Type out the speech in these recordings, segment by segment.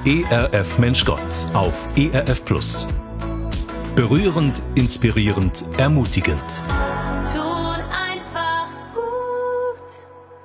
ERF Mensch Gott auf ERF Plus. Berührend, inspirierend, ermutigend. Tun einfach gut.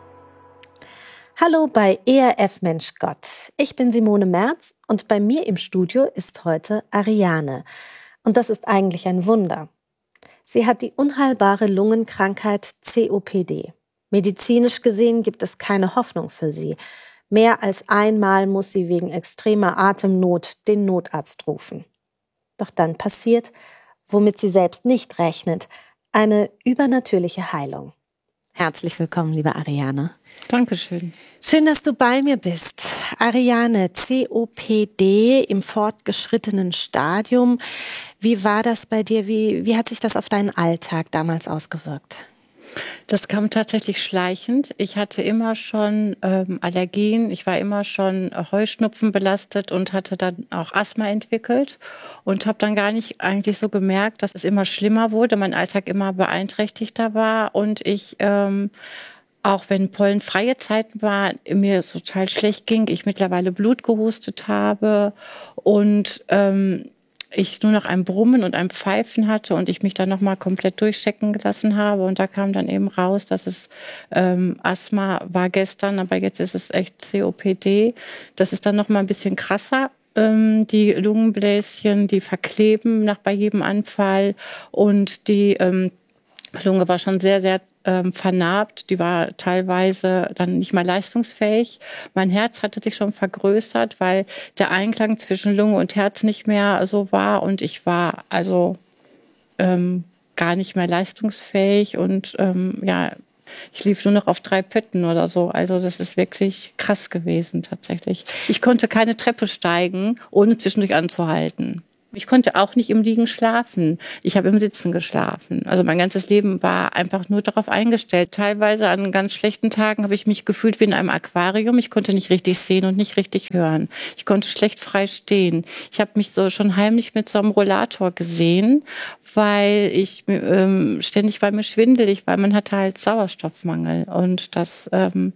Hallo bei ERF Mensch Gott. Ich bin Simone Merz und bei mir im Studio ist heute Ariane. Und das ist eigentlich ein Wunder. Sie hat die unheilbare Lungenkrankheit COPD. Medizinisch gesehen gibt es keine Hoffnung für sie. Mehr als einmal muss sie wegen extremer Atemnot den Notarzt rufen. Doch dann passiert, womit sie selbst nicht rechnet, eine übernatürliche Heilung. Herzlich willkommen, liebe Ariane. Dankeschön. Schön, dass du bei mir bist. Ariane, COPD im fortgeschrittenen Stadium. Wie war das bei dir? Wie hat sich das auf deinen Alltag damals ausgewirkt? Das kam tatsächlich schleichend. Ich hatte immer schon Allergien. Ich war immer schon Heuschnupfen belastet und hatte dann auch Asthma entwickelt und habe dann gar nicht eigentlich so gemerkt, dass es immer schlimmer wurde, mein Alltag immer beeinträchtigter war und ich auch wenn pollenfreie Zeiten waren, mir total schlecht ging, ich mittlerweile Blut gehustet habe und ich nur noch ein Brummen und ein Pfeifen hatte und ich mich dann nochmal komplett durchchecken gelassen habe. Und da kam dann eben raus, dass es Asthma war gestern, aber jetzt ist es echt COPD. Das ist dann nochmal ein bisschen krasser. Die Lungenbläschen, die verkleben bei jedem Anfall und die Lunge war schon sehr, sehr vernarbt. Die war teilweise dann nicht mehr leistungsfähig. Mein Herz hatte sich schon vergrößert, weil der Einklang zwischen Lunge und Herz nicht mehr so war. Und ich war also gar nicht mehr leistungsfähig. Und ich lief nur noch auf 3 Pötten oder so. Also das ist wirklich krass gewesen tatsächlich. Ich konnte keine Treppe steigen, ohne zwischendurch anzuhalten. Ich konnte auch nicht im Liegen schlafen. Ich habe im Sitzen geschlafen. Also mein ganzes Leben war einfach nur darauf eingestellt. Teilweise an ganz schlechten Tagen habe ich mich gefühlt wie in einem Aquarium. Ich konnte nicht richtig sehen und nicht richtig hören. Ich konnte schlecht frei stehen. Ich habe mich so schon heimlich mit so einem Rollator gesehen, weil ich ständig war mir schwindelig, weil man hatte halt Sauerstoffmangel. Und das,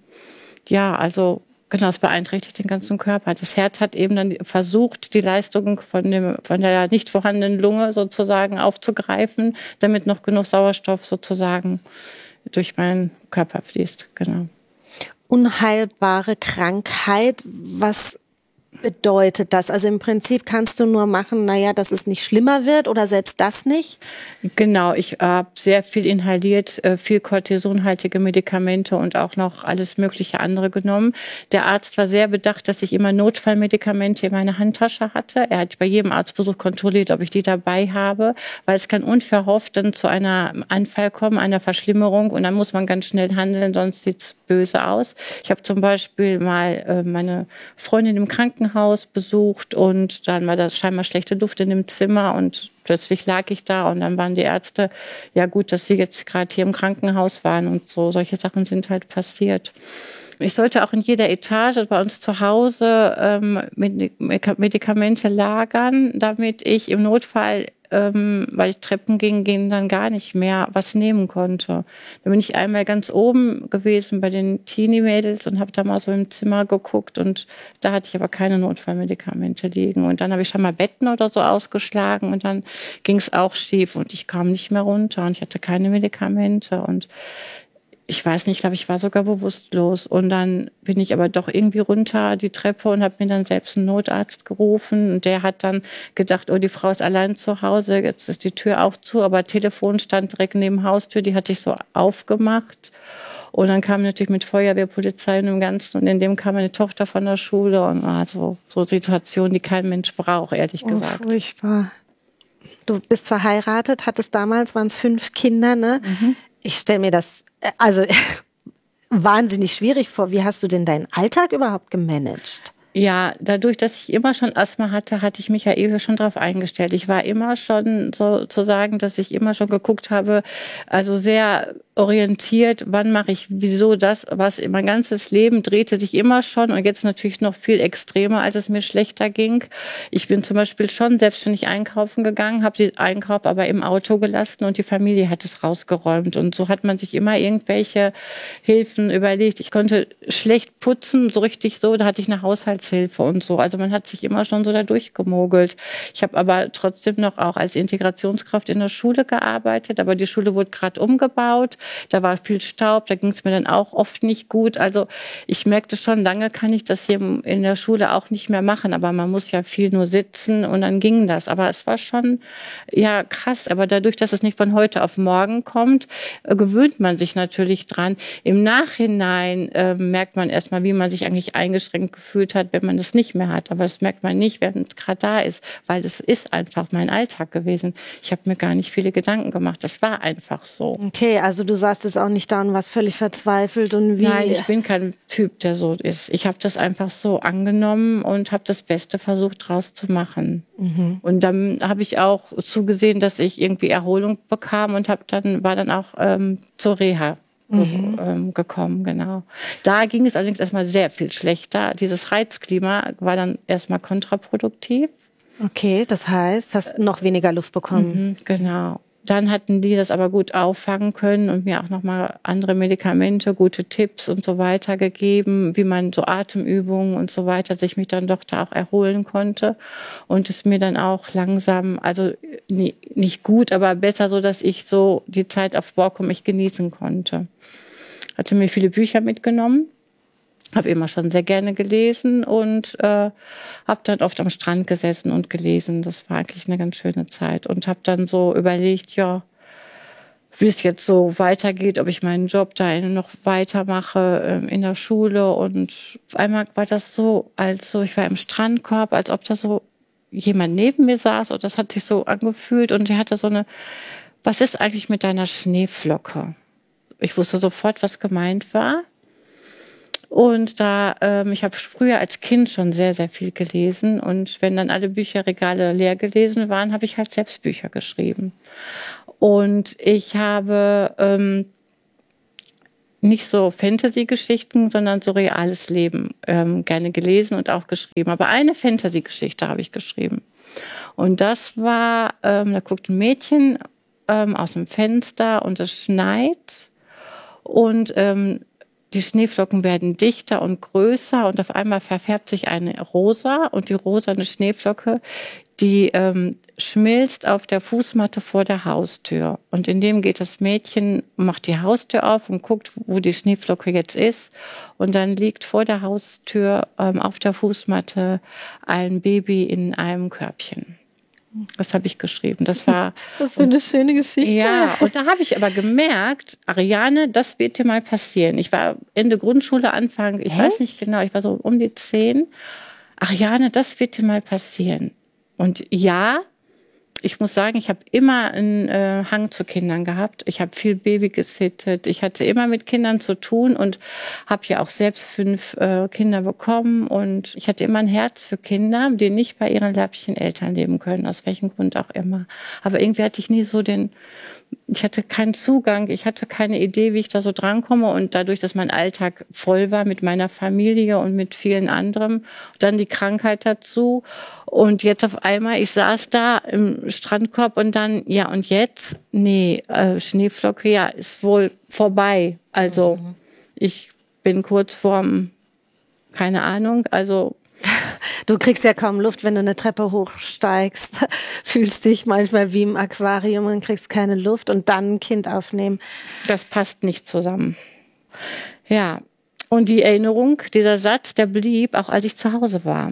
genau, es beeinträchtigt den ganzen Körper. Das Herz hat eben dann versucht, die Leistung von der nicht vorhandenen Lunge sozusagen aufzugreifen, damit noch genug Sauerstoff sozusagen durch meinen Körper fließt. Genau. Unheilbare Krankheit, was bedeutet das? Also im Prinzip kannst du nur machen, dass es nicht schlimmer wird oder selbst das nicht? Genau, ich habe sehr viel inhaliert, viel kortisonhaltige Medikamente und auch noch alles mögliche andere genommen. Der Arzt war sehr bedacht, dass ich immer Notfallmedikamente in meiner Handtasche hatte. Er hat bei jedem Arztbesuch kontrolliert, ob ich die dabei habe, weil es kann unverhofft dann zu einem Anfall kommen, einer Verschlimmerung und dann muss man ganz schnell handeln, sonst sieht es böse aus. Ich habe zum Beispiel mal meine Freundin im Krankenhaus besucht und dann war das scheinbar schlechte Luft in dem Zimmer und plötzlich lag ich da und dann waren die Ärzte, ja gut, dass sie jetzt gerade hier im Krankenhaus waren und so, solche Sachen sind halt passiert. Ich sollte auch in jeder Etage bei uns zu Hause Medikamente lagern, damit ich im Notfall, weil ich Treppen ging dann gar nicht mehr, was nehmen konnte. Da bin ich einmal ganz oben gewesen bei den Teenie-Mädels und habe da mal so im Zimmer geguckt und da hatte ich aber keine Notfallmedikamente liegen. Und dann habe ich schon mal Betten oder so ausgeschlagen und dann ging es auch schief und ich kam nicht mehr runter und ich hatte keine Medikamente und ich weiß nicht, ich glaube, ich war sogar bewusstlos. Und dann bin ich aber doch irgendwie runter die Treppe und habe mir dann selbst einen Notarzt gerufen. Und der hat dann gedacht, oh, die Frau ist allein zu Hause, jetzt ist die Tür auch zu. Aber Telefon stand direkt neben Haustür, die hatte ich so aufgemacht. Und dann kam natürlich mit Feuerwehr, Polizei und dem Ganzen. Und in dem kam meine Tochter von der Schule. Und also so Situationen, die kein Mensch braucht, ehrlich gesagt. Furchtbar. Du bist verheiratet, hattest damals, waren es 5 Kinder, ne? Mhm. Ich stelle mir das, wahnsinnig schwierig vor. Wie hast du denn deinen Alltag überhaupt gemanagt? Ja, dadurch, dass ich immer schon Asthma hatte, hatte ich mich ja eben schon darauf eingestellt. Ich war immer schon sozusagen, dass ich immer schon geguckt habe, also sehr orientiert, wann mache ich wieso das, was mein ganzes Leben drehte sich immer schon und jetzt natürlich noch viel extremer, als es mir schlechter ging. Ich bin zum Beispiel schon selbstständig einkaufen gegangen, habe den Einkauf aber im Auto gelassen und die Familie hat es rausgeräumt und so hat man sich immer irgendwelche Hilfen überlegt. Ich konnte schlecht putzen, so richtig so, da hatte ich eine Haushaltshilfe und so. Also man hat sich immer schon so da durchgemogelt. Ich habe aber trotzdem noch auch als Integrationskraft in der Schule gearbeitet, aber die Schule wurde gerade umgebaut. Da war viel Staub, da ging es mir dann auch oft nicht gut. Also ich merkte schon, lange kann ich das hier in der Schule auch nicht mehr machen. Aber man muss ja viel nur sitzen und dann ging das. Aber es war schon, ja, krass. Aber dadurch, dass es nicht von heute auf morgen kommt, gewöhnt man sich natürlich dran. Im Nachhinein merkt man erstmal, wie man sich eigentlich eingeschränkt gefühlt hat, wenn man das nicht mehr hat. Aber das merkt man nicht, während es gerade da ist. Weil das ist einfach mein Alltag gewesen. Ich habe mir gar nicht viele Gedanken gemacht. Das war einfach so. Okay, also du saßt jetzt auch nicht da und warst völlig verzweifelt und wie? Nein, ich bin kein Typ, der so ist. Ich habe das einfach so angenommen und habe das Beste versucht, draus zu machen. Und dann habe ich auch zugesehen, dass ich irgendwie Erholung bekam und war dann auch zur Reha gekommen, genau. Da ging es allerdings erstmal sehr viel schlechter. Dieses Reizklima war dann erstmal kontraproduktiv. Okay, das heißt, hast noch weniger Luft bekommen. Genau. Dann hatten die das aber gut auffangen können und mir auch nochmal andere Medikamente, gute Tipps und so weiter gegeben, wie man so Atemübungen und so weiter, dass ich mich dann doch da auch erholen konnte. Und es mir dann auch langsam, also nicht gut, aber besser, so dass ich so die Zeit auf Borkum ich genießen konnte. Hatte mir viele Bücher mitgenommen. Habe immer schon sehr gerne gelesen und habe dann oft am Strand gesessen und gelesen. Das war eigentlich eine ganz schöne Zeit. Und habe dann so überlegt, ja, wie es jetzt so weitergeht, ob ich meinen Job da noch weitermache in der Schule. Und auf einmal war das so, ich war im Strandkorb, als ob da so jemand neben mir saß. Und das hat sich so angefühlt. Und er hatte so was ist eigentlich mit deiner Schneeflocke? Ich wusste sofort, was gemeint war. Und ich habe früher als Kind schon sehr, sehr viel gelesen. Und wenn dann alle Bücherregale leer gelesen waren, habe ich halt selbst Bücher geschrieben. Und ich habe nicht so Fantasy-Geschichten, sondern so reales Leben gerne gelesen und auch geschrieben. Aber eine Fantasy-Geschichte habe ich geschrieben. Und das war, da guckt ein Mädchen aus dem Fenster und es schneit. Und die Schneeflocken werden dichter und größer und auf einmal verfärbt sich eine rosa und die rosane Schneeflocke, die schmilzt auf der Fußmatte vor der Haustür. Und in dem geht das Mädchen, macht die Haustür auf und guckt, wo die Schneeflocke jetzt ist. Und dann liegt vor der Haustür auf der Fußmatte ein Baby in einem Körbchen. Das habe ich geschrieben. Das ist eine schöne Geschichte. Ja, und da habe ich aber gemerkt, Ariane, das wird dir mal passieren. Ich war Ende Grundschule, Anfang, ich weiß nicht genau, ich war so um die 10. Ariane, das wird dir mal passieren. Und ja, ich muss sagen, ich habe immer einen Hang zu Kindern gehabt. Ich habe viel Baby gesittet. Ich hatte immer mit Kindern zu tun und habe ja auch selbst 5 Kinder bekommen. Und ich hatte immer ein Herz für Kinder, die nicht bei ihren leiblichen Eltern leben können, aus welchem Grund auch immer. Aber irgendwie hatte ich nie so ich hatte keinen Zugang, ich hatte keine Idee, wie ich da so drankomme. Und dadurch, dass mein Alltag voll war mit meiner Familie und mit vielen anderen, dann die Krankheit dazu. Und jetzt auf einmal, ich saß da im Strandkorb und dann, ja und jetzt? Nee, Schneeflocke, ja, ist wohl vorbei. Also ich bin kurz vorm, keine Ahnung, also... Du kriegst ja kaum Luft, wenn du eine Treppe hochsteigst. Fühlst dich manchmal wie im Aquarium und kriegst keine Luft und dann ein Kind aufnehmen. Das passt nicht zusammen. Ja, und die Erinnerung, dieser Satz, der blieb, auch als ich zu Hause war.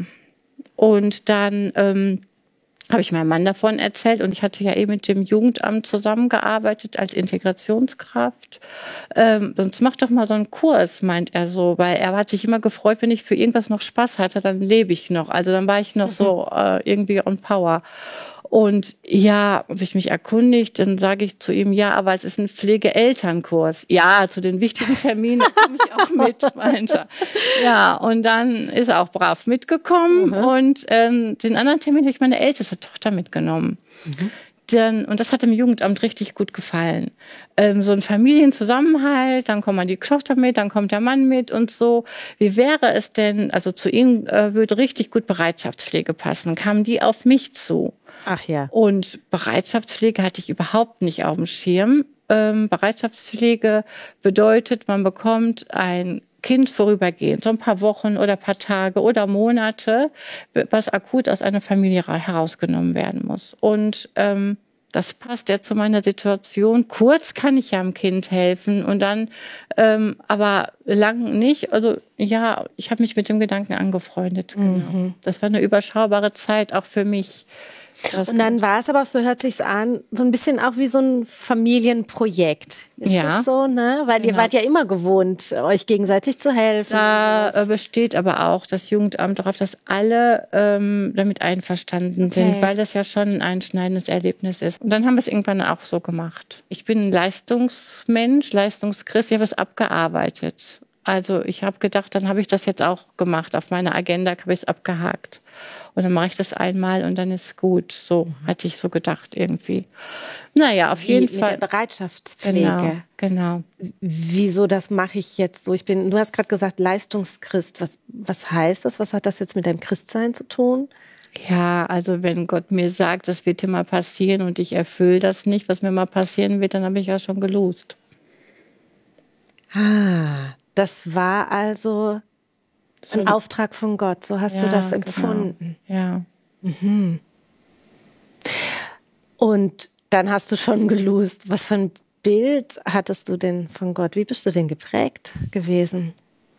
Und dann habe ich meinem Mann davon erzählt und ich hatte ja eben mit dem Jugendamt zusammengearbeitet als Integrationskraft. Sonst mach doch mal so einen Kurs, meint er so, weil er hat sich immer gefreut, wenn ich für irgendwas noch Spaß hatte, dann lebe ich noch. Also dann war ich noch so irgendwie on Power. Und ja, habe ich mich erkundigt, dann sage ich zu ihm, ja, aber es ist ein Pflegeelternkurs. Ja, zu den wichtigen Terminen komme ich auch mit, meint er. Ja, und dann ist er auch brav mitgekommen und den anderen Termin habe ich meine älteste Tochter mitgenommen. Und das hat dem Jugendamt richtig gut gefallen. So ein Familienzusammenhalt, dann kommt mal die Tochter mit, dann kommt der Mann mit und so. Wie wäre es denn, also zu ihnen würde richtig gut Bereitschaftspflege passen. Kamen die auf mich zu? Ach ja. Und Bereitschaftspflege hatte ich überhaupt nicht auf dem Schirm. Bereitschaftspflege bedeutet, man bekommt ein Kind vorübergehend, so ein paar Wochen oder ein paar Tage oder Monate, was akut aus einer Familie herausgenommen werden muss. Und das passt ja zu meiner Situation. Kurz kann ich ja dem Kind helfen und dann aber lang nicht. Also ja, ich habe mich mit dem Gedanken angefreundet. Genau. Das war eine überschaubare Zeit auch für mich. Und dann war es aber, so hört sich's an, so ein bisschen auch wie so ein Familienprojekt. Ist das so, ne? Weil ihr wart ja immer gewohnt, euch gegenseitig zu helfen. Da besteht aber auch das Jugendamt darauf, dass alle damit einverstanden sind, weil das ja schon ein einschneidendes Erlebnis ist. Und dann haben wir es irgendwann auch so gemacht. Ich bin ein Leistungsmensch, Leistungschrist, ich habe es abgearbeitet. Also ich habe gedacht, dann habe ich das jetzt auch gemacht. Auf meiner Agenda habe ich es abgehakt. Und dann mache ich das einmal und dann ist gut. So hatte ich so gedacht irgendwie. Naja, auf jeden Fall. Mit der Bereitschaftspflege. Genau. Wieso, das mache ich jetzt so? Du hast gerade gesagt, Leistungschrist. Was heißt das? Was hat das jetzt mit deinem Christsein zu tun? Ja, also wenn Gott mir sagt, das wird dir mal passieren und ich erfülle das nicht, was mir mal passieren wird, dann habe ich ja schon gelost. Das war also ein Auftrag von Gott, so hast du das empfunden. Genau. Ja. Mhm. Und dann hast du schon gelost. Was für ein Bild hattest du denn von Gott? Wie bist du denn geprägt gewesen?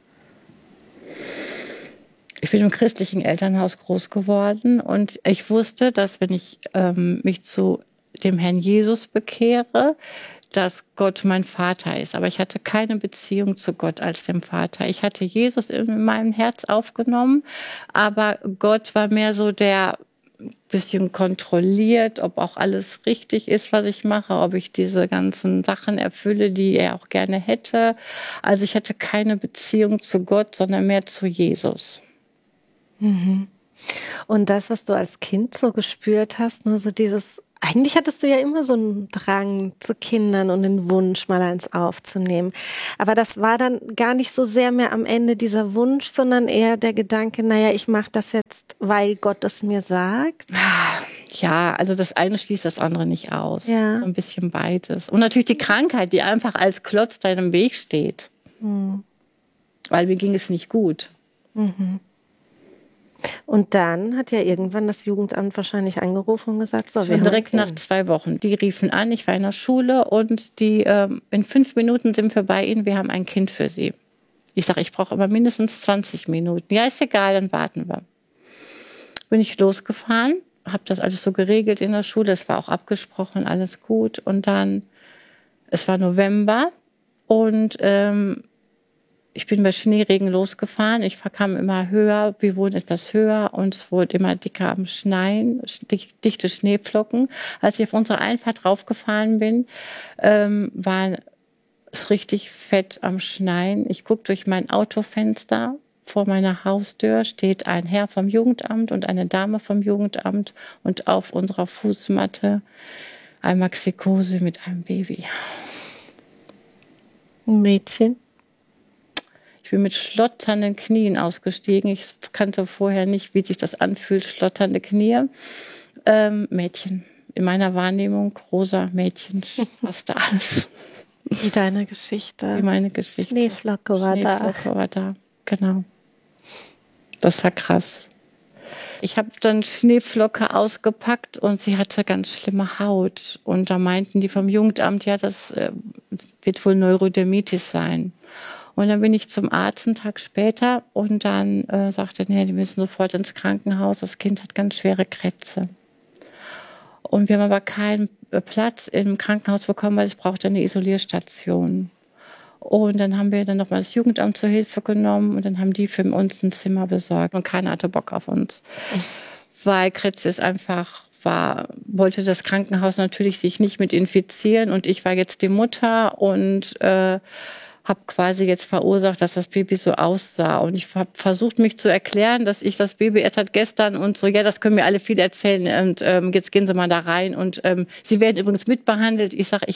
Ich bin im christlichen Elternhaus groß geworden und ich wusste, dass wenn ich mich zu dem Herrn Jesus bekehre, dass Gott mein Vater ist. Aber ich hatte keine Beziehung zu Gott als dem Vater. Ich hatte Jesus in meinem Herz aufgenommen, aber Gott war mehr so der bisschen kontrolliert, ob auch alles richtig ist, was ich mache, ob ich diese ganzen Sachen erfülle, die er auch gerne hätte. Also ich hatte keine Beziehung zu Gott, sondern mehr zu Jesus. Mhm. Und das, was du als Kind so gespürt hast, ne, so dieses, eigentlich hattest du ja immer so einen Drang zu Kindern und den Wunsch, mal eins aufzunehmen. Aber das war dann gar nicht so sehr mehr am Ende dieser Wunsch, sondern eher der Gedanke, naja, ich mache das jetzt, weil Gott es mir sagt. Ja, also das eine schließt das andere nicht aus. Ja. So ein bisschen beides. Und natürlich die Krankheit, die einfach als Klotz da im Weg steht. Weil mir ging es nicht gut. Mhm. Und dann hat ja irgendwann das Jugendamt wahrscheinlich angerufen und gesagt, so, wir haben direkt nach 2 Wochen. Die riefen an, ich war in der Schule und die in 5 Minuten sind wir bei Ihnen, wir haben ein Kind für Sie. Ich sage, ich brauche aber mindestens 20 Minuten. Ja, ist egal, dann warten wir. Bin ich losgefahren, habe das alles so geregelt in der Schule, es war auch abgesprochen, alles gut. Und dann, es war November und ich bin bei Schneeregen losgefahren. Ich kam immer höher, wir wurden etwas höher und es wurde immer dicker am Schneien, dichte Schneeflocken. Als ich auf unsere Einfahrt raufgefahren bin, war es richtig fett am Schneien. Ich gucke durch mein Autofenster. Vor meiner Haustür steht ein Herr vom Jugendamt und eine Dame vom Jugendamt und auf unserer Fußmatte ein Maxikose mit einem Baby. ein Mädchen. Ich bin mit schlotternden Knien ausgestiegen. Ich kannte vorher nicht, wie sich das anfühlt, schlotternde Knie. Mädchen. In meiner Wahrnehmung, rosa Mädchen, fast alles. Wie deine Geschichte. Wie meine Geschichte. Schneeflocke war da. Genau. Das war krass. Ich habe dann Schneeflocke ausgepackt und sie hatte ganz schlimme Haut. Und da meinten die vom Jugendamt, ja, das wird wohl Neurodermitis sein. Und dann bin ich zum Arzt einen Tag später und dann sagte er, nee, die müssen sofort ins Krankenhaus. Das Kind hat ganz schwere Krätze. Und wir haben aber keinen Platz im Krankenhaus bekommen, weil es brauchte eine Isolierstation. Und dann haben wir dann nochmal das Jugendamt zur Hilfe genommen und dann haben die für uns ein Zimmer besorgt. Und keiner hatte Bock auf uns. Weil Krätze ist einfach, wollte das Krankenhaus natürlich sich nicht mit infizieren. Und ich war jetzt die Mutter und habe quasi jetzt verursacht, dass das Baby so aussah. Und ich habe versucht, mich zu erklären, dass ich das Baby erst hat gestern und so, ja, das können mir alle viel erzählen. Und jetzt gehen Sie mal da rein. Und Sie werden übrigens mitbehandelt. Ich sage,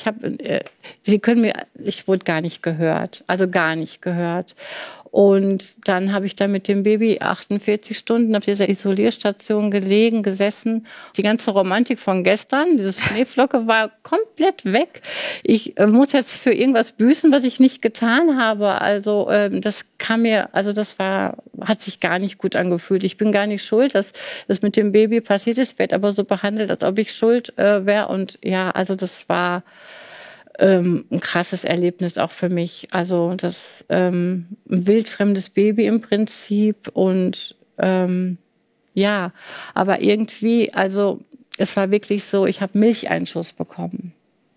ich wurde gar nicht gehört. Also gar nicht gehört. Und dann habe ich da mit dem Baby 48 Stunden auf dieser Isolierstation gelegen, gesessen. Die ganze Romantik von gestern, diese Schneeflocke, war komplett weg. Ich muss jetzt für irgendwas büßen, was ich nicht getan habe. Also das hat sich gar nicht gut angefühlt. Ich bin gar nicht schuld, dass das mit dem Baby passiert ist. Ich werde aber so behandelt, als ob ich schuld wäre. Und ja, also das war ein krasses Erlebnis auch für mich. Also das ein wildfremdes Baby im Prinzip und ja, aber irgendwie, also es war wirklich so, ich habe Milcheinschuss bekommen.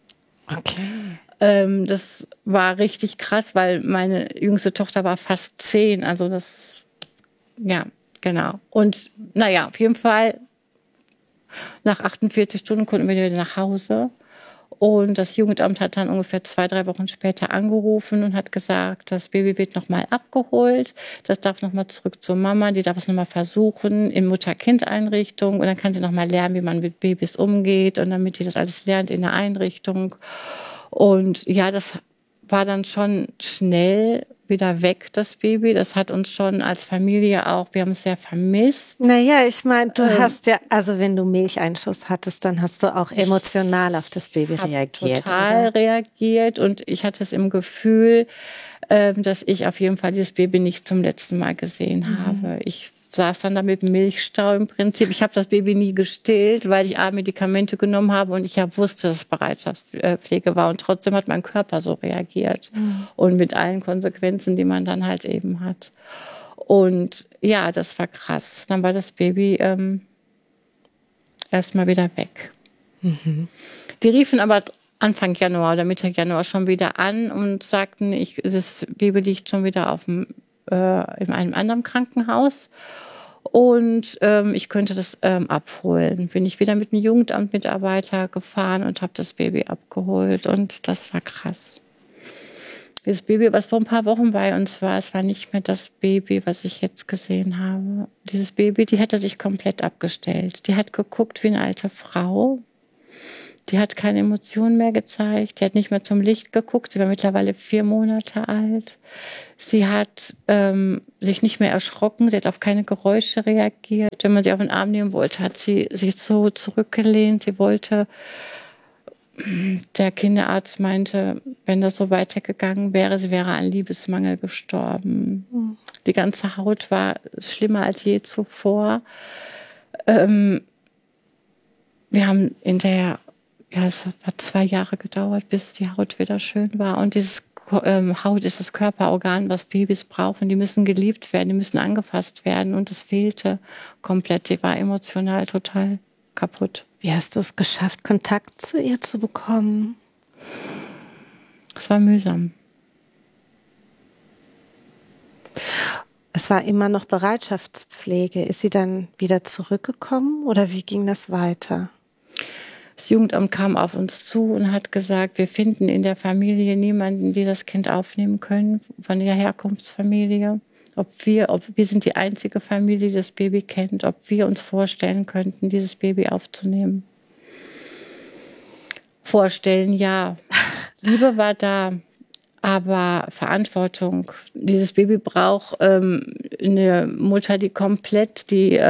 Okay. Das war richtig krass, weil meine jüngste Tochter war fast 10. Also das, ja, genau. Und naja, auf jeden Fall, nach 48 Stunden konnten wir wieder nach Hause. Und das Jugendamt hat dann ungefähr 2-3 Wochen später angerufen und hat gesagt, das Baby wird nochmal abgeholt. Das darf nochmal zurück zur Mama. Die darf es nochmal versuchen in Mutter-Kind-Einrichtung. Und dann kann sie nochmal lernen, wie man mit Babys umgeht. Und damit die das alles lernt in der Einrichtung. Und ja, das war dann schon schnell wieder weg, das Baby. Das hat uns schon als Familie auch, wir haben es sehr vermisst. Naja, ich meine, du hast ja, also wenn du Milcheinschuss hattest, dann hast du auch emotional auf das Baby reagiert. Total reagiert und ich hatte es im Gefühl, dass ich auf jeden Fall dieses Baby nicht zum letzten Mal gesehen habe. Ich saß dann da mit Milchstau im Prinzip. Ich habe das Baby nie gestillt, weil ich Medikamente genommen habe und ich wusste, dass es Bereitschaftspflege war. Und trotzdem hat mein Körper so reagiert. Und mit allen Konsequenzen, die man dann halt eben hat. Und ja, das war krass. Dann war das Baby erstmal wieder weg. Die riefen aber Anfang Januar oder Mitte Januar schon wieder an und sagten, das Baby liegt schon wieder in einem anderen Krankenhaus und ich könnte das abholen. Bin ich wieder mit einem Jugendamtmitarbeiter gefahren und habe das Baby abgeholt und das war krass. Das Baby, was vor ein paar Wochen bei uns war, es war nicht mehr das Baby, was ich jetzt gesehen habe. Dieses Baby, die hatte sich komplett abgestellt. Die hat geguckt wie eine alte Frau. Die hat keine Emotionen mehr gezeigt. Die hat nicht mehr zum Licht geguckt. Sie war mittlerweile 4 Monate alt. Sie hat sich nicht mehr erschrocken. Sie hat auf keine Geräusche reagiert. Wenn man sie auf den Arm nehmen wollte, hat sie sich so zurückgelehnt. Sie wollte, der Kinderarzt meinte, wenn das so weitergegangen wäre, sie wäre an Liebesmangel gestorben. Die ganze Haut war schlimmer als je zuvor. Wir haben hinterher, es hat 2 Jahre gedauert, bis die Haut wieder schön war. Und dieses Haut ist das Körperorgan, was Babys brauchen. Die müssen geliebt werden, die müssen angefasst werden. Und das fehlte komplett. Sie war emotional total kaputt. Wie hast du es geschafft, Kontakt zu ihr zu bekommen? Es war mühsam. Es war immer noch Bereitschaftspflege. Ist sie dann wieder zurückgekommen oder wie ging das weiter? Das Jugendamt kam auf uns zu und hat gesagt, wir finden in der Familie niemanden, die das Kind aufnehmen können, von der Herkunftsfamilie. Wir sind die einzige Familie, die das Baby kennt, ob wir uns vorstellen könnten, dieses Baby aufzunehmen. Vorstellen, ja. Liebe war da, aber Verantwortung. Dieses Baby braucht eine Mutter, die komplett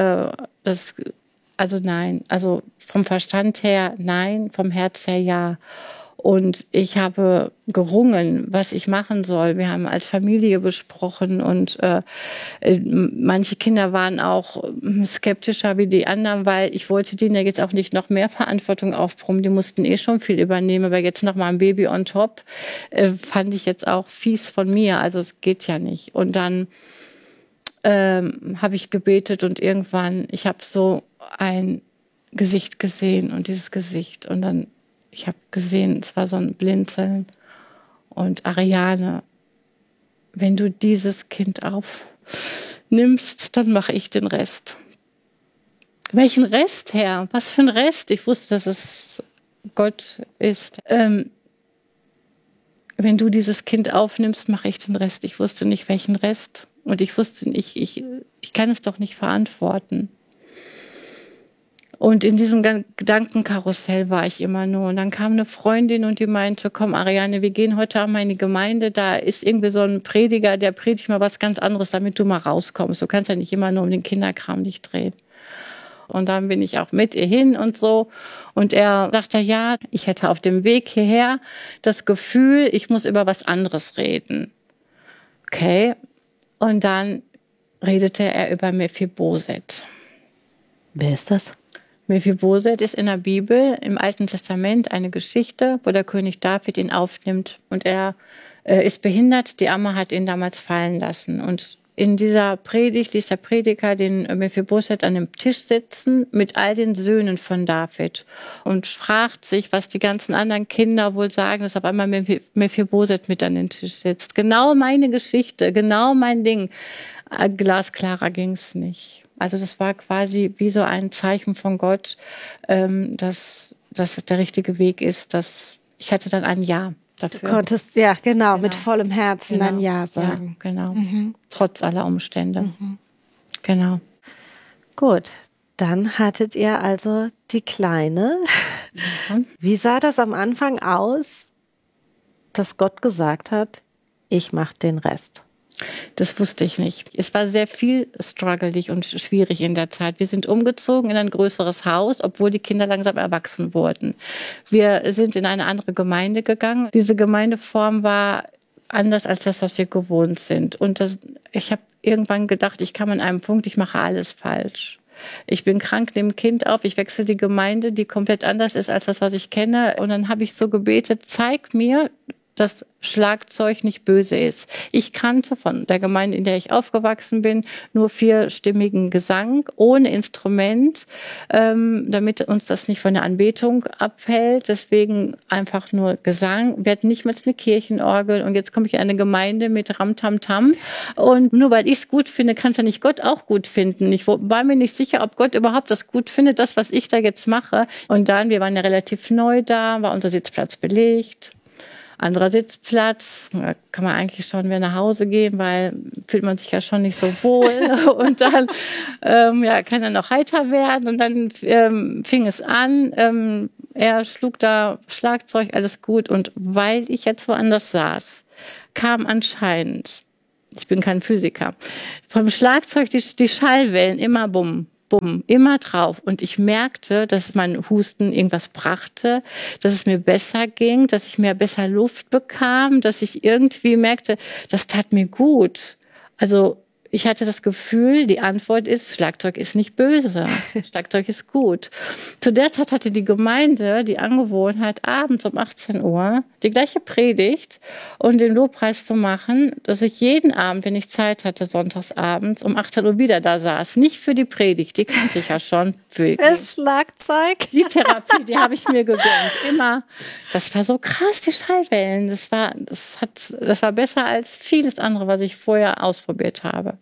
nein. Also vom Verstand her nein, vom Herz her ja. Und ich habe gerungen, was ich machen soll. Wir haben als Familie besprochen und manche Kinder waren auch skeptischer wie die anderen, weil ich wollte denen ja jetzt auch nicht noch mehr Verantwortung aufbrummen. Die mussten schon viel übernehmen, aber jetzt noch mal ein Baby on top fand ich jetzt auch fies von mir. Also es geht ja nicht. Und dann habe ich gebetet und irgendwann, ich habe so ein Gesicht gesehen und dieses Gesicht und dann ich habe gesehen, es war so ein Blinzeln. Und Ariane, wenn du dieses Kind aufnimmst, dann mache ich den Rest. Welchen Rest, Herr? Was für ein Rest? Ich wusste, dass es Gott ist. wenn du dieses Kind aufnimmst, mache ich den Rest. Ich wusste nicht, welchen Rest. Und ich wusste, ich kann es doch nicht verantworten. Und in diesem Gedankenkarussell war ich immer nur. Und dann kam eine Freundin und die meinte, komm Ariane, wir gehen heute Abend mal in die Gemeinde. Da ist irgendwie so ein Prediger, der predigt mal was ganz anderes, damit du mal rauskommst. Du kannst ja nicht immer nur um den Kinderkram dich drehen. Und dann bin ich auch mit ihr hin und so. Und er sagte, ja, ich hätte auf dem Weg hierher das Gefühl, ich muss über was anderes reden. Okay. Und dann redete er über Mephiboset. Wer ist das? Mephiboset ist in der Bibel, im Alten Testament, eine Geschichte, wo der König David ihn aufnimmt. Und er ist behindert. Die Amme hat ihn damals fallen lassen. Und in dieser Predigt ließ der Prediger den Mephiboset an dem Tisch sitzen mit all den Söhnen von David und fragt sich, was die ganzen anderen Kinder wohl sagen, dass auf einmal Mephiboset mit an den Tisch sitzt. Genau meine Geschichte, genau mein Ding. Glasklarer ging es nicht. Also das war quasi wie so ein Zeichen von Gott, dass das der richtige Weg ist. Dass ich hatte dann ein Ja dafür. Du konntest, ja, genau, mit vollem Herzen Genau. ein Ja sagen. Ja, genau. Trotz aller Umstände. Genau. Gut, dann hattet ihr also die Kleine. Wie sah das am Anfang aus, dass Gott gesagt hat, ich mache den Rest? Das wusste ich nicht. Es war sehr viel struggelig und schwierig in der Zeit. Wir sind umgezogen in ein größeres Haus, obwohl die Kinder langsam erwachsen wurden. Wir sind in eine andere Gemeinde gegangen. Diese Gemeindeform war anders als das, was wir gewohnt sind. Und ich habe irgendwann gedacht, ich kam an einem Punkt, ich mache alles falsch. Ich bin krank, nehme ein Kind auf, ich wechsle die Gemeinde, die komplett anders ist als das, was ich kenne. Und dann habe ich so gebetet, zeig mir, dass Schlagzeug nicht böse ist. Ich kannte von der Gemeinde, in der ich aufgewachsen bin, nur 4-stimmigen Gesang ohne Instrument, damit uns das nicht von der Anbetung abhält. Deswegen einfach nur Gesang. Wir hatten nicht mal eine Kirchenorgel und jetzt komme ich in eine Gemeinde mit Ram-Tam-Tam. Und nur weil ich es gut finde, kann es ja nicht Gott auch gut finden. Ich war mir nicht sicher, ob Gott überhaupt das gut findet, das, was ich da jetzt mache. Und dann, wir waren ja relativ neu da, war unser Sitzplatz belegt. Anderer Sitzplatz, da kann man eigentlich schon wieder nach Hause gehen, weil fühlt man sich ja schon nicht so wohl. Und dann kann er noch heiter werden. Und dann fing es an. Er schlug da Schlagzeug, alles gut. Und weil ich jetzt woanders saß, kam anscheinend, ich bin kein Physiker, vom Schlagzeug die Schallwellen immer bumm. Bumm, immer drauf. Und ich merkte, dass mein Husten irgendwas brachte, dass es mir besser ging, dass ich mehr besser Luft bekam, dass ich irgendwie merkte, das tat mir gut. Also ich hatte das Gefühl, die Antwort ist, Schlagzeug ist nicht böse, Schlagzeug ist gut. Zu der Zeit hatte die Gemeinde die Angewohnheit, abends um 18 Uhr die gleiche Predigt und den Lobpreis zu machen, dass ich jeden Abend, wenn ich Zeit hatte, sonntagsabends um 18 Uhr wieder da saß. Nicht für die Predigt, die kannte ich ja schon. Für Das Schlagzeug? die Therapie, die habe ich mir gegönnt. Immer. Das war so krass, die Schallwellen. Das war besser als vieles andere, was ich vorher ausprobiert habe.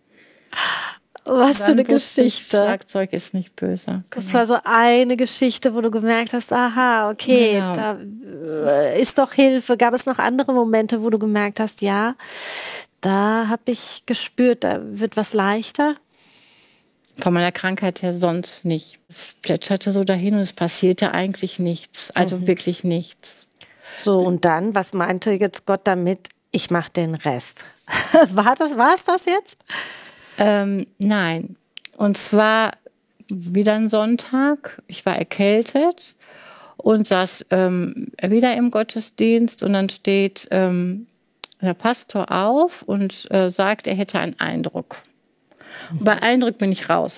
Was für eine Geschichte. Schlagzeug ist nicht böse. Das war so eine Geschichte, wo du gemerkt hast, aha, okay, Genau. da ist doch Hilfe. Gab es noch andere Momente, wo du gemerkt hast, ja, da habe ich gespürt, da wird was leichter? Von meiner Krankheit her sonst nicht. Es plätscherte so dahin und es passierte eigentlich nichts. Also wirklich nichts. So, und dann, was meinte jetzt Gott damit? Ich mache den Rest. War es das jetzt? Nein. Und zwar wieder ein Sonntag. Ich war erkältet und saß wieder im Gottesdienst. Und dann steht der Pastor auf und sagt, er hätte einen Eindruck. Und bei Eindruck bin ich raus.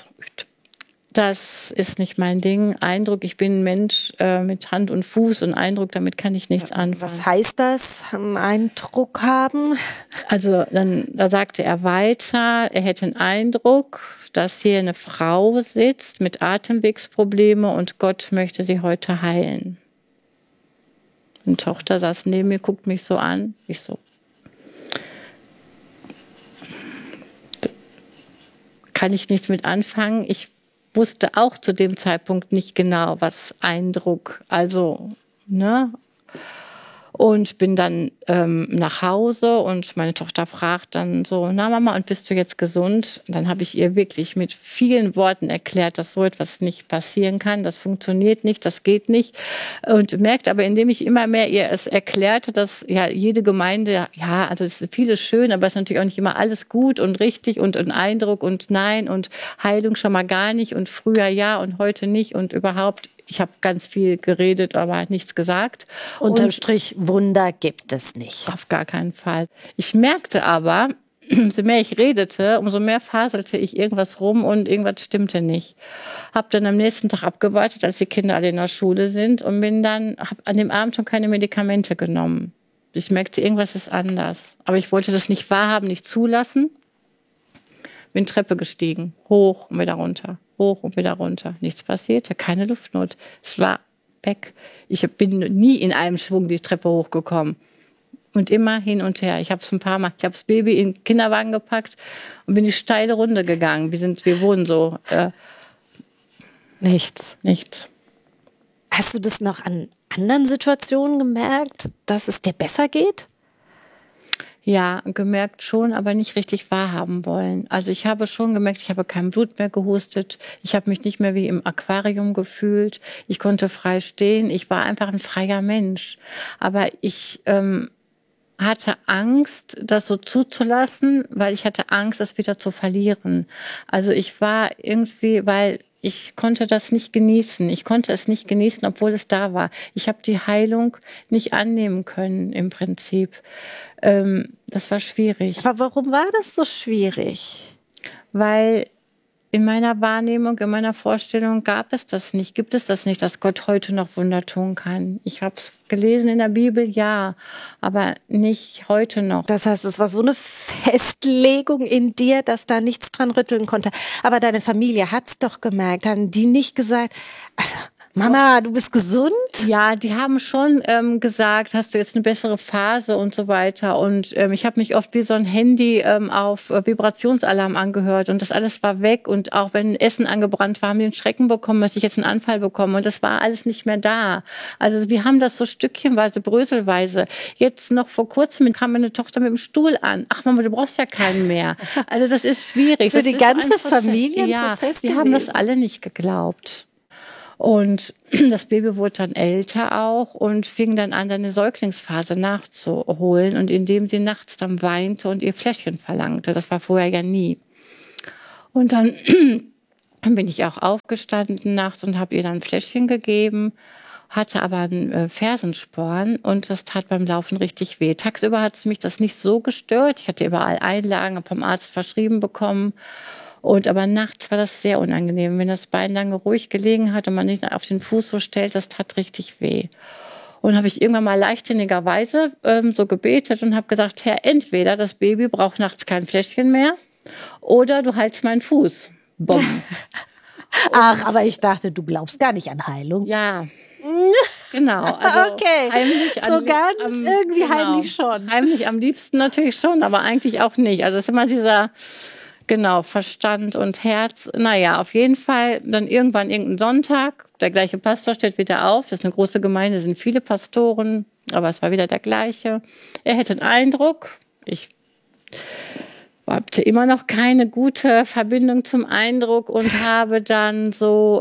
Das ist nicht mein Ding. Eindruck, ich bin ein Mensch mit Hand und Fuß und Eindruck, damit kann ich nichts anfangen. Was heißt das, einen Eindruck haben? Also da sagte er weiter, er hätte einen Eindruck, dass hier eine Frau sitzt mit Atemwegsprobleme und Gott möchte sie heute heilen. Eine Tochter saß neben mir, guckt mich so an. Ich so, kann ich nichts mit anfangen. Ich wusste auch zu dem Zeitpunkt nicht genau, was Eindruck, also, ne? Und bin dann nach Hause und meine Tochter fragt dann so, na Mama, und bist du jetzt gesund? Und dann habe ich ihr wirklich mit vielen Worten erklärt, dass so etwas nicht passieren kann, das funktioniert nicht, das geht nicht. Und merkt aber, indem ich immer mehr ihr es erklärte, dass ja jede Gemeinde, ja, also es ist vieles schön, aber es ist natürlich auch nicht immer alles gut und richtig und ein Eindruck und nein und Heilung schon mal gar nicht und früher ja und heute nicht und überhaupt. Ich habe ganz viel geredet, aber nichts gesagt. Unterm Strich, Wunder gibt es nicht. Auf gar keinen Fall. Ich merkte aber, umso mehr ich redete, umso mehr faselte ich irgendwas rum und irgendwas stimmte nicht. Habe dann am nächsten Tag abgewartet, als die Kinder alle in der Schule sind und habe an dem Abend schon keine Medikamente genommen. Ich merkte, irgendwas ist anders. Aber ich wollte das nicht wahrhaben, nicht zulassen. Bin Treppe gestiegen, hoch und wieder runter, hoch und wieder runter. Nichts passierte, keine Luftnot. Es war weg. Ich bin nie in einem Schwung die Treppe hochgekommen. Und immer hin und her. Ich habe es ein paar Mal, ich habe das Baby in den Kinderwagen gepackt und bin die steile Runde gegangen. Wir wohnen so. Nichts. Nichts. Hast du das noch an anderen Situationen gemerkt, dass es dir besser geht? Ja, gemerkt schon, aber nicht richtig wahrhaben wollen. Also ich habe schon gemerkt, ich habe kein Blut mehr gehustet. Ich habe mich nicht mehr wie im Aquarium gefühlt. Ich konnte frei stehen. Ich war einfach ein freier Mensch. Aber ich hatte Angst, das so zuzulassen, weil ich hatte Angst, es wieder zu verlieren. Also ich war irgendwie, weil ich konnte das nicht genießen. Ich konnte es nicht genießen, obwohl es da war. Ich habe die Heilung nicht annehmen können im Prinzip. Das war schwierig. Aber warum war das so schwierig? Weil in meiner Wahrnehmung, in meiner Vorstellung gibt es das nicht, dass Gott heute noch Wunder tun kann. Ich habe es gelesen in der Bibel, ja, aber nicht heute noch. Das heißt, es war so eine Festlegung in dir, dass da nichts dran rütteln konnte. Aber deine Familie hat es doch gemerkt. Haben die nicht gesagt, also Mama, du bist gesund? Ja, die haben schon gesagt, hast du jetzt eine bessere Phase und so weiter. Und ich habe mich oft wie so ein Handy auf Vibrationsalarm angehört. Und das alles war weg. Und auch wenn Essen angebrannt war, haben die einen Schrecken bekommen, dass ich jetzt einen Anfall bekomme. Und das war alles nicht mehr da. Also wir haben das so stückchenweise, bröselweise. Jetzt noch vor kurzem kam meine Tochter mit dem Stuhl an. Ach Mama, du brauchst ja keinen mehr. Also das ist schwierig. Für das die ist ganze so ein Prozess. Familie Ja, ein Prozess wir haben das gewesen. alle nicht geglaubt. Und das Baby wurde dann älter auch und fing dann an, eine Säuglingsphase nachzuholen. Und indem sie nachts dann weinte und ihr Fläschchen verlangte. Das war vorher ja nie. Und dann bin ich auch aufgestanden nachts und habe ihr dann ein Fläschchen gegeben, hatte aber einen Fersensporn und das tat beim Laufen richtig weh. Tagsüber hat es mich das nicht so gestört. Ich hatte überall Einlagen, habe vom Arzt verschrieben bekommen. Aber nachts war das sehr unangenehm. Wenn das Bein lange ruhig gelegen hat und man nicht auf den Fuß so stellt, das tat richtig weh. Und habe ich irgendwann mal leichtsinnigerweise so gebetet und habe gesagt, Herr, entweder das Baby braucht nachts kein Fläschchen mehr oder du heilst meinen Fuß. Bumm. Ach, aber ich dachte, du glaubst gar nicht an Heilung. Ja, genau. Also okay, heimlich so ganz irgendwie heimlich schon. Heimlich am liebsten natürlich schon, aber eigentlich auch nicht. Also es ist immer dieser... Genau, Verstand und Herz. Naja, auf jeden Fall dann irgendwann irgendein Sonntag, der gleiche Pastor steht wieder auf. Das ist eine große Gemeinde, sind viele Pastoren, aber es war wieder der gleiche. Er hätte einen Eindruck. Ich hatte immer noch keine gute Verbindung zum Eindruck und habe dann so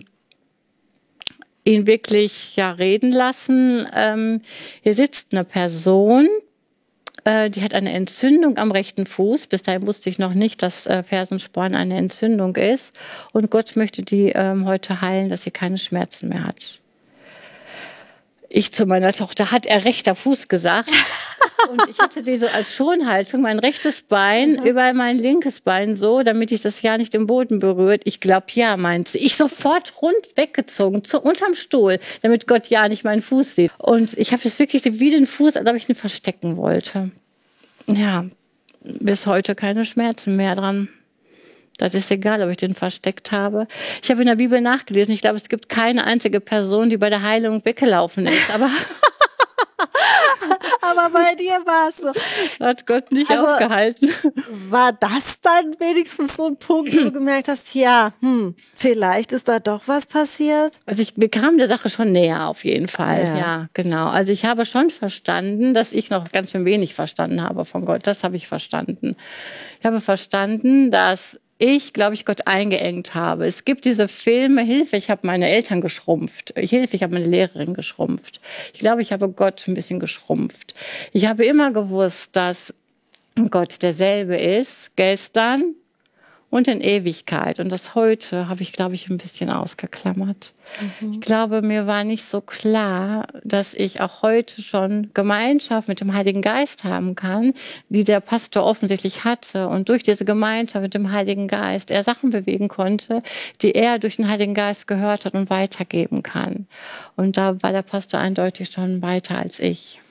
ihn wirklich reden lassen. Hier sitzt eine Person, die hat eine Entzündung am rechten Fuß. Bis dahin wusste ich noch nicht, dass Fersensporn eine Entzündung ist. Und Gott möchte die heute heilen, dass sie keine Schmerzen mehr hat. Ich zu meiner Tochter, hat er rechter Fuß gesagt. Und ich hatte die so als Schonhaltung, mein rechtes Bein über mein linkes Bein so, damit ich das ja nicht im Boden berührt. Ich glaube, ja, meint sie. Ich sofort rund weggezogen, unterm Stuhl, damit Gott ja nicht meinen Fuß sieht. Und ich habe das wirklich wie den Fuß, als ob ich ihn verstecken wollte. Ja, bis heute keine Schmerzen mehr dran. Das ist egal, ob ich den versteckt habe. Ich habe in der Bibel nachgelesen. Ich glaube, es gibt keine einzige Person, die bei der Heilung weggelaufen ist. Aber Aber bei dir war es so. Hat Gott nicht aufgehalten. War das dann wenigstens so ein Punkt, wo du gemerkt hast, ja, vielleicht ist da doch was passiert? Also mir kam der Sache schon näher auf jeden Fall. Ja, genau. Also ich habe schon verstanden, dass ich noch ganz schön wenig verstanden habe von Gott. Das habe ich verstanden. Ich habe verstanden, dass ich, glaube ich, Gott eingeengt habe. Es gibt diese Filme, Hilfe, ich habe meine Eltern geschrumpft. Hilfe, ich habe meine Lehrerin geschrumpft. Ich glaube, ich habe Gott ein bisschen geschrumpft. Ich habe immer gewusst, dass Gott derselbe ist, gestern und in Ewigkeit. Und das heute habe ich, glaube ich, ein bisschen ausgeklammert. Ich glaube, mir war nicht so klar, dass ich auch heute schon Gemeinschaft mit dem Heiligen Geist haben kann, die der Pastor offensichtlich hatte. Und durch diese Gemeinschaft mit dem Heiligen Geist er Sachen bewegen konnte, die er durch den Heiligen Geist gehört hat und weitergeben kann. Und da war der Pastor eindeutig schon weiter als ich.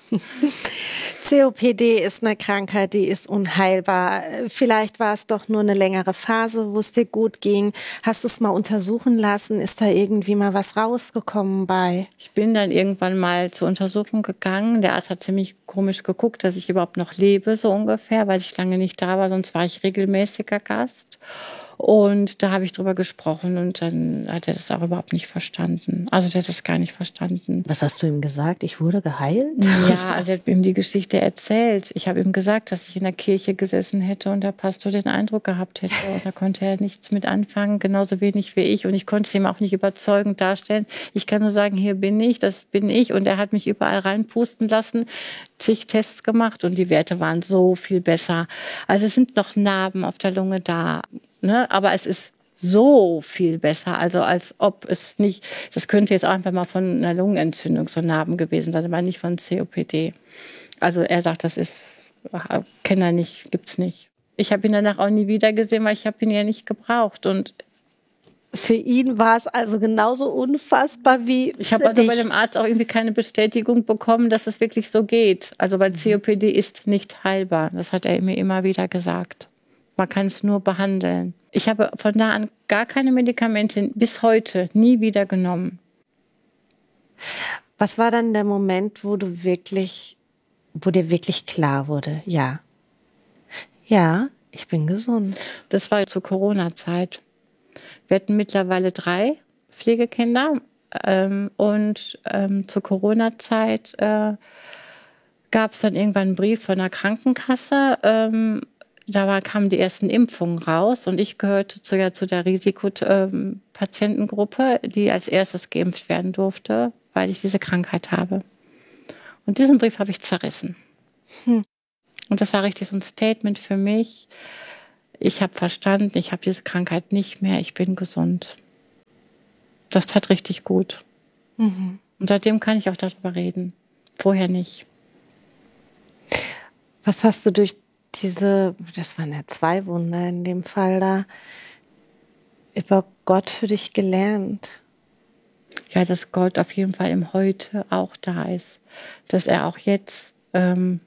COPD ist eine Krankheit, die ist unheilbar. Vielleicht war es doch nur eine längere Phase, wo es dir gut ging. Hast du es mal untersuchen lassen? Ist da irgendwie mal was rausgekommen bei? Ich bin dann irgendwann mal zur Untersuchung gegangen. Der Arzt hat ziemlich komisch geguckt, dass ich überhaupt noch lebe, so ungefähr, weil ich lange nicht da war. Sonst war ich regelmäßiger Gast. Und da habe ich drüber gesprochen und dann hat er das auch überhaupt nicht verstanden. Also der hat das gar nicht verstanden. Was hast du ihm gesagt? Ich wurde geheilt? Ja, also er hat ihm die Geschichte erzählt. Ich habe ihm gesagt, dass ich in der Kirche gesessen hätte und der Pastor den Eindruck gehabt hätte. Und da konnte er nichts mit anfangen, genauso wenig wie ich. Und ich konnte es ihm auch nicht überzeugend darstellen. Ich kann nur sagen, hier bin ich, das bin ich. Und er hat mich überall reinpusten lassen, zig Tests gemacht und die Werte waren so viel besser. Also es sind noch Narben auf der Lunge da. Ne? Aber es ist so viel besser, also als ob es nicht, das könnte jetzt auch einfach mal von einer Lungenentzündung so Narben gewesen sein, aber nicht von COPD. Also er sagt, das ist, kennt er nicht, gibt's nicht. Ich habe ihn danach auch nie wieder gesehen, weil ich habe ihn ja nicht gebraucht und für ihn war es also genauso unfassbar wie ich habe also bei dem Arzt auch irgendwie keine Bestätigung bekommen, dass es wirklich so geht. Also weil COPD ist nicht heilbar, das hat er mir immer wieder gesagt. Man kann es nur behandeln. Ich habe von da an gar keine Medikamente bis heute nie wieder genommen. Was war dann der Moment, wo dir wirklich klar wurde, ja, ich bin gesund? Das war zur Corona-Zeit. Wir hatten mittlerweile 3 Pflegekinder und zur Corona-Zeit gab es dann irgendwann einen Brief von der Krankenkasse. Da kamen die ersten Impfungen raus und ich gehörte zu der Risikopatientengruppe, die als erstes geimpft werden durfte, weil ich diese Krankheit habe. Und diesen Brief habe ich zerrissen. Und das war richtig so ein Statement für mich. Ich habe verstanden, ich habe diese Krankheit nicht mehr, ich bin gesund. Das tat richtig gut. Und seitdem kann ich auch darüber reden. Vorher nicht. Was hast du durch das waren ja 2 Wunder in dem Fall da, über Gott für dich gelernt? Ja, dass Gott auf jeden Fall im Heute auch da ist. Dass er auch jetzt in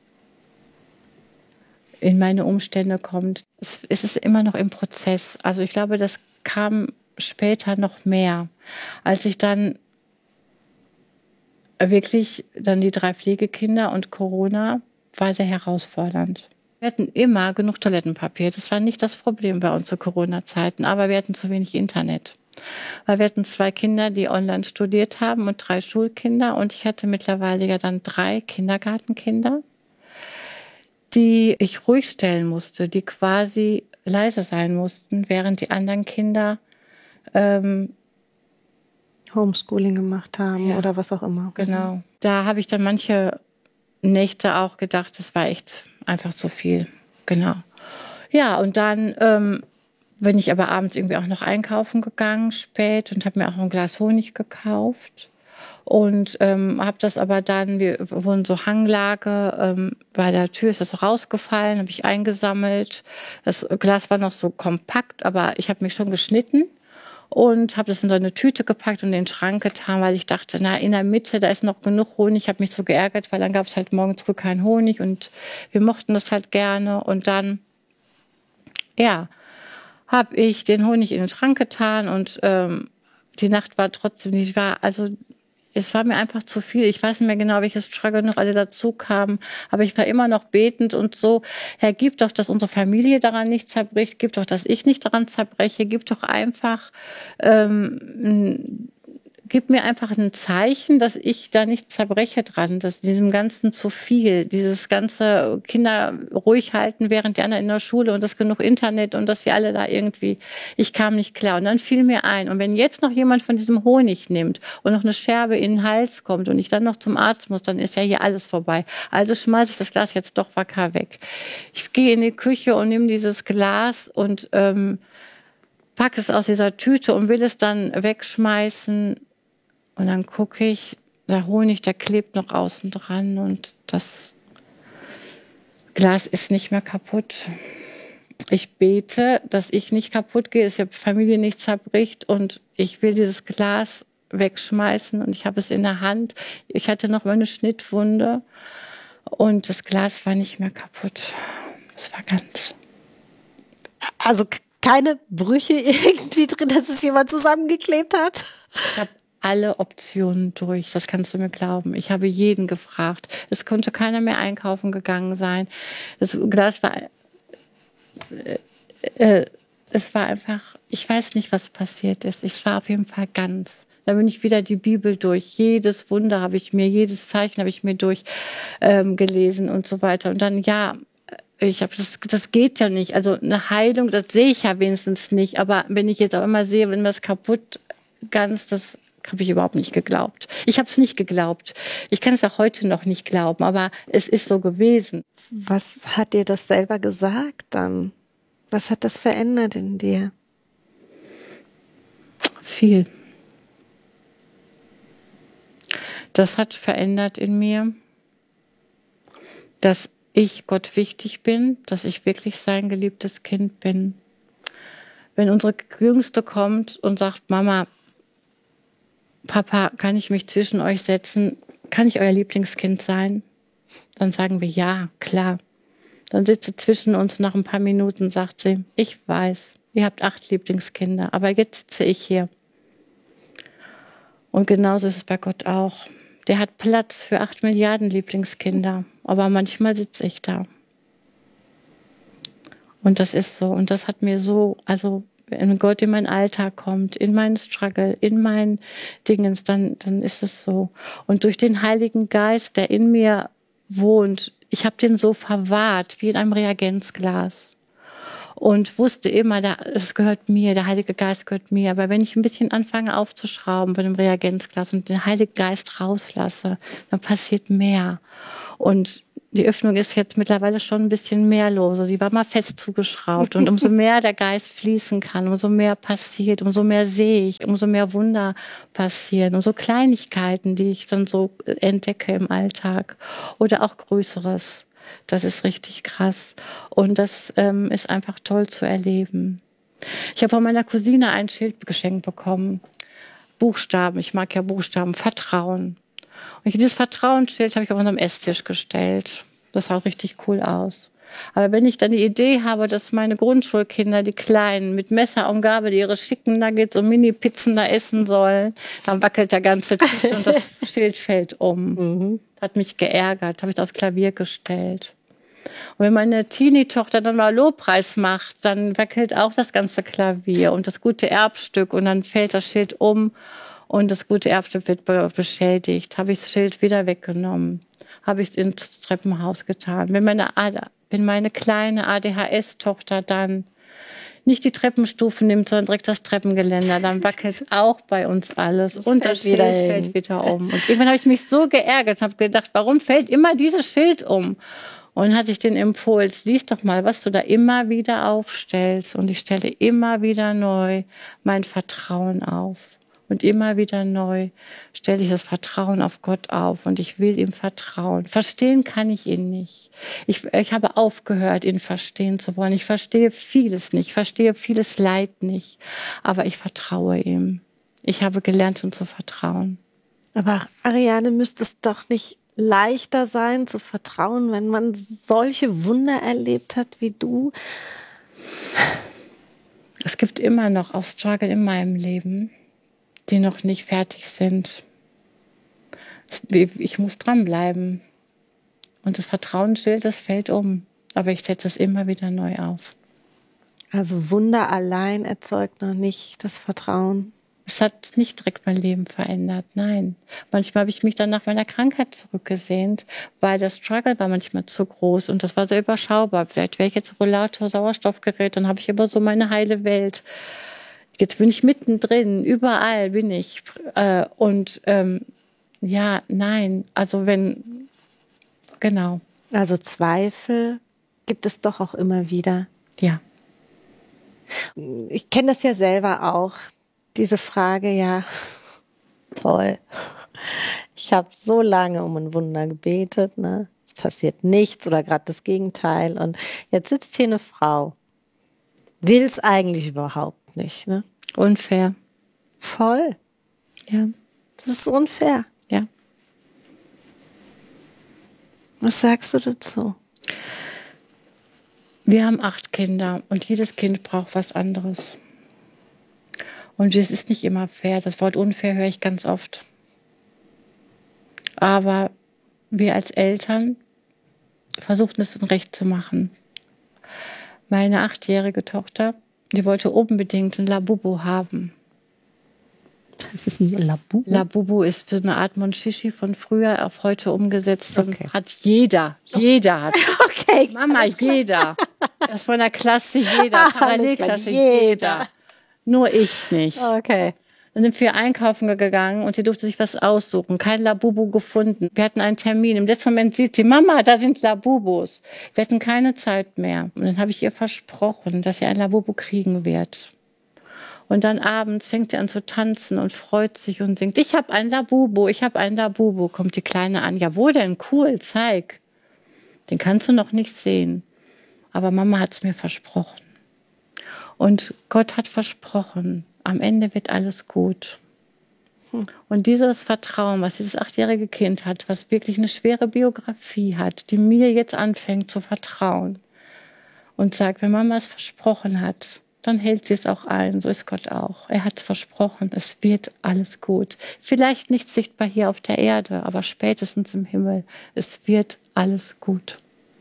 meine Umstände kommt. Es ist immer noch im Prozess. Also ich glaube, das kam später noch mehr. Als ich dann wirklich die 3 Pflegekinder und Corona war sehr herausfordernd. Wir hatten immer genug Toilettenpapier. Das war nicht das Problem bei uns zu Corona-Zeiten, aber wir hatten zu wenig Internet. Weil wir hatten 2 Kinder, die online studiert haben und 3 Schulkinder. Und ich hatte mittlerweile ja dann 3 Kindergartenkinder, die ich ruhig stellen musste, die quasi leise sein mussten, während die anderen Kinder Homeschooling gemacht haben oder was auch immer. Genau. Da habe ich dann manche Nächte auch gedacht, das war echt einfach zu viel. Genau. Ja, und dann bin ich aber abends irgendwie auch noch einkaufen gegangen, spät, und habe mir auch ein Glas Honig gekauft. Und habe das aber dann, wir wohnen so Hanglage, bei der Tür ist das so rausgefallen, habe ich eingesammelt. Das Glas war noch so kompakt, aber ich habe mich schon geschnitten und habe das in so eine Tüte gepackt und in den Schrank getan, weil ich dachte, na, in der Mitte, da ist noch genug Honig. Ich habe mich so geärgert, weil dann gab es halt morgens früh keinen Honig und wir mochten das halt gerne. Und dann, ja, habe ich den Honig in den Schrank getan und die Nacht war trotzdem, es war mir einfach zu viel. Ich weiß nicht mehr genau, welches Struggle noch alle dazu kamen. Aber ich war immer noch betend und so, Herr, gib doch, dass unsere Familie daran nicht zerbricht. Gib doch, dass ich nicht daran zerbreche. Gib doch einfach, gib mir einfach ein Zeichen, dass ich da nicht zerbreche dran, dass diesem Ganzen zu viel, dieses ganze Kinder ruhig halten, während die anderen in der Schule und das genug Internet und dass sie alle da irgendwie, ich kam nicht klar. Und dann fiel mir ein, und wenn jetzt noch jemand von diesem Honig nimmt und noch eine Scherbe in den Hals kommt und ich dann noch zum Arzt muss, dann ist ja hier alles vorbei. Also schmeiße ich das Glas jetzt doch wacker weg. Ich gehe in die Küche und nehme dieses Glas und packe es aus dieser Tüte und will es dann wegschmeißen. Und dann gucke ich, der Honig, der klebt noch außen dran und das Glas ist nicht mehr kaputt. Ich bete, dass ich nicht kaputt gehe, dass die Familie nicht zerbricht und ich will dieses Glas wegschmeißen und ich habe es in der Hand. Ich hatte noch mal eine Schnittwunde und das Glas war nicht mehr kaputt. Es war ganz... Also keine Brüche irgendwie drin, dass es jemand zusammengeklebt hat? Ich habe alle Optionen durch, das kannst du mir glauben. Ich habe jeden gefragt. Es konnte keiner mehr einkaufen gegangen sein. Das Glas war... es war einfach... Ich weiß nicht, was passiert ist. Es war auf jeden Fall ganz... Da bin ich wieder die Bibel durch. Jedes Wunder habe ich mir, jedes Zeichen habe ich mir durchgelesen und so weiter. Und dann, ja... das geht ja nicht. Also eine Heilung, das sehe ich ja wenigstens nicht. Aber wenn ich jetzt auch immer sehe, wenn das kaputt ganz, das habe ich überhaupt nicht geglaubt. Ich habe es nicht geglaubt. Ich kann es auch heute noch nicht glauben, aber es ist so gewesen. Was hat dir das selber gesagt dann? Was hat das verändert in dir? Viel. Das hat verändert in mir, dass ich Gott wichtig bin, dass ich wirklich sein geliebtes Kind bin. Wenn unsere Jüngste kommt und sagt, Mama, Papa, kann ich mich zwischen euch setzen? Kann ich euer Lieblingskind sein? Dann sagen wir, ja, klar. Dann sitzt sie zwischen uns, nach ein paar Minuten sagt sie, ich weiß, ihr habt 8 Lieblingskinder, aber jetzt sitze ich hier. Und genauso ist es bei Gott auch. Der hat Platz für 8 Milliarden Lieblingskinder. Aber manchmal sitze ich da. Und das ist so. Und das hat mir so, also wenn Gott in meinen Alltag kommt, in meinen Struggle, in meinen Dingens, dann ist es so. Und durch den Heiligen Geist, der in mir wohnt, ich habe den so verwahrt, wie in einem Reagenzglas. Und wusste immer, es gehört mir, der Heilige Geist gehört mir. Aber wenn ich ein bisschen anfange aufzuschrauben bei dem Reagenzglas und den Heiligen Geist rauslasse, dann passiert mehr. Und die Öffnung ist jetzt mittlerweile schon ein bisschen mehr lose. Sie war mal fest zugeschraubt. Und umso mehr der Geist fließen kann, umso mehr passiert, umso mehr sehe ich, umso mehr Wunder passieren. Umso Kleinigkeiten, die ich dann so entdecke im Alltag. Oder auch Größeres. Das ist richtig krass. Und das ist einfach toll zu erleben. Ich habe von meiner Cousine ein Schild geschenkt bekommen. Buchstaben, ich mag ja Buchstaben, Vertrauen. Und dieses Vertrauensschild habe ich auf unserem Esstisch gestellt. Das sah auch richtig cool aus. Aber wenn ich dann die Idee habe, dass meine Grundschulkinder, die Kleinen, mit Messer und Gabel ihre schicken Nuggets und Mini-Pizzen da essen sollen, dann wackelt der ganze Tisch und das Schild fällt um. Hat mich geärgert, habe ich aufs Klavier gestellt. Und wenn meine Teenie-Tochter dann mal Lobpreis macht, dann wackelt auch das ganze Klavier und das gute Erbstück und dann fällt das Schild um und das gute Erbstück wird beschädigt. Habe ich das Schild wieder weggenommen, habe ich es ins Treppenhaus getan. Wenn meine kleine ADHS-Tochter dann nicht die Treppenstufen nimmt, sondern direkt das Treppengeländer, dann wackelt auch bei uns alles. Und das Schild fällt wieder um. Und irgendwann habe ich mich so geärgert, habe gedacht, warum fällt immer dieses Schild um? Und dann hatte ich den Impuls, lies doch mal, was du da immer wieder aufstellst. Und ich stelle immer wieder neu mein Vertrauen auf. Und immer wieder neu stelle ich das Vertrauen auf Gott auf. Und ich will ihm vertrauen. Verstehen kann ich ihn nicht. Ich habe aufgehört, ihn verstehen zu wollen. Ich verstehe vieles nicht. Ich verstehe vieles Leid nicht. Aber ich vertraue ihm. Ich habe gelernt, ihm zu vertrauen. Aber Ariane, müsste es doch nicht leichter sein, zu vertrauen, wenn man solche Wunder erlebt hat wie du? Es gibt immer noch auch Struggle in meinem Leben, die noch nicht fertig sind. Ich muss dranbleiben. Und das Vertrauensschild, das fällt um. Aber ich setze es immer wieder neu auf. Also Wunder allein erzeugt noch nicht das Vertrauen. Es hat nicht direkt mein Leben verändert, nein. Manchmal habe ich mich dann nach meiner Krankheit zurückgesehnt, weil der Struggle war manchmal zu groß und das war so überschaubar. Vielleicht wäre ich jetzt Rollator, Sauerstoffgerät, dann habe ich aber so meine heile Welt. Jetzt bin ich mittendrin, überall bin ich. Ja, nein, also genau. Also Zweifel gibt es doch auch immer wieder. Ja. Ich kenne das ja selber auch. Diese Frage, ja, toll. Ich habe so lange um ein Wunder gebetet, ne? Es passiert nichts oder gerade das Gegenteil. Und jetzt sitzt hier eine Frau. Will es eigentlich überhaupt nicht, ne? Unfair. Voll. Ja. Das ist unfair. Ja. Was sagst du dazu? Wir haben 8 Kinder und jedes Kind braucht was anderes. Und es ist nicht immer fair. Das Wort unfair höre ich ganz oft. Aber wir als Eltern versuchten es dann recht zu machen. Meine 8-jährige Tochter, die wollte unbedingt ein Labubu haben. Was ist ein Labubu? Labubu ist so eine Art Monchichi von früher auf heute umgesetzt. Okay. Hat jeder hat. Okay. Mama, jeder. Das ist von der Klasse jeder, Parallelklasse jeder. Nur ich nicht. Okay. Dann sind wir einkaufen gegangen und sie durfte sich was aussuchen. Kein Labubu gefunden. Wir hatten einen Termin. Im letzten Moment sieht sie, Mama, da sind Labubus. Wir hatten keine Zeit mehr. Und dann habe ich ihr versprochen, dass sie ein Labubu kriegen wird. Und dann abends fängt sie an zu tanzen und freut sich und singt, ich habe ein Labubu, ich habe ein Labubu. Kommt die Kleine an, ja wo denn? Cool, zeig. Den kannst du noch nicht sehen. Aber Mama hat es mir versprochen. Und Gott hat versprochen, am Ende wird alles gut. Und dieses Vertrauen, was dieses 8-jährige Kind hat, was wirklich eine schwere Biografie hat, die mir jetzt anfängt zu vertrauen und sagt, wenn Mama es versprochen hat, dann hält sie es auch ein. So ist Gott auch. Er hat es versprochen, es wird alles gut. Vielleicht nicht sichtbar hier auf der Erde, aber spätestens im Himmel. Es wird alles gut.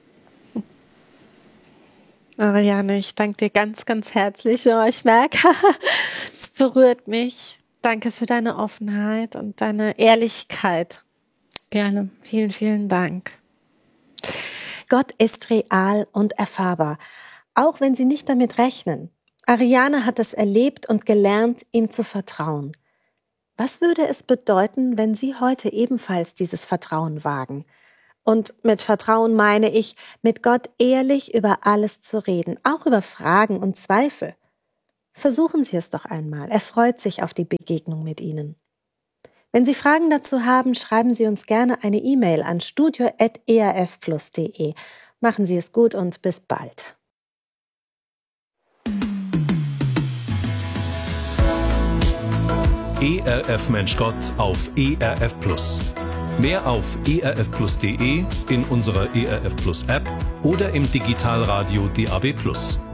Ariane, ich danke dir ganz, ganz herzlich. Oh, ich merke, es berührt mich. Danke für deine Offenheit und deine Ehrlichkeit. Gerne. Vielen, vielen Dank. Gott ist real und erfahrbar, auch wenn Sie nicht damit rechnen. Ariane hat es erlebt und gelernt, ihm zu vertrauen. Was würde es bedeuten, wenn Sie heute ebenfalls dieses Vertrauen wagen? Und mit Vertrauen meine ich, mit Gott ehrlich über alles zu reden, auch über Fragen und Zweifel. Versuchen Sie es doch einmal. Er freut sich auf die Begegnung mit Ihnen. Wenn Sie Fragen dazu haben, schreiben Sie uns gerne eine E-Mail an studio@erfplus.de. Machen Sie es gut und bis bald. ERF Mensch Gott auf ERF Plus. Mehr auf erfplus.de, in unserer ERF Plus App oder im Digitalradio DAB+.